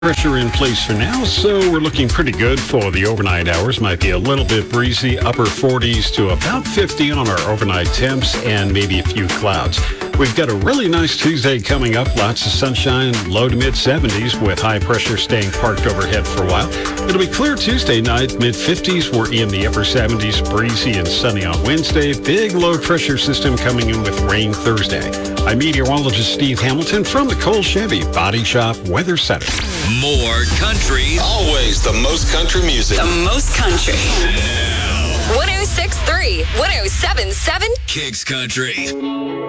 Pressure in place for now, so we're looking pretty good for the overnight hours. Might be a little bit breezy, upper 40s to about 50 on our overnight temps, and maybe a few clouds. We've got a really nice Tuesday coming up. Lots of sunshine, low to mid 70s with high pressure staying parked overhead for a while. It'll be clear Tuesday night, mid 50s. We're in the upper 70s, breezy and sunny on Wednesday. Big low pressure system coming in with rain Thursday. I'm meteorologist Steve Hamilton from the Cole Chevy Body Shop Weather Center. More country. Always the most country music. The most country. 106.3, 107.7. Kicks Country.